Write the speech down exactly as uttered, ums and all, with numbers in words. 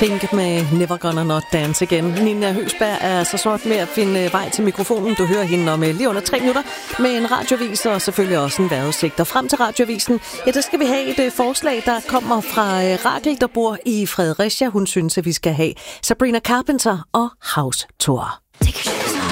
Pink med Never Gonna Not Dance Again. Nina Høgsberg er så sort med at finde vej til mikrofonen. Du hører hende om lige under tre minutter med en radiovis og selvfølgelig også en vejrudsigt. Og frem til radiovisen, ja, der skal vi have et forslag, der kommer fra Rakel, der bor i Fredericia. Hun synes, at vi skal have Sabrina Carpenter og House Tour.